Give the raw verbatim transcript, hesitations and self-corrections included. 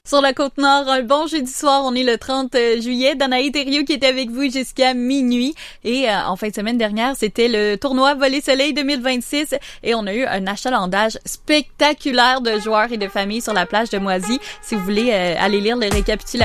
Sur la Côte-Nord, un bon jeudi soir, on est le trente juillet. Danaï Thériault qui est avec vous jusqu'à minuit. Et euh, en fin de semaine dernière, c'était le tournoi Volley Soleil deux mille vingt-six et on a eu un achalandage spectaculaire de joueurs et de familles sur la plage de Moisy. Si vous voulez euh, aller lire le récapitulatif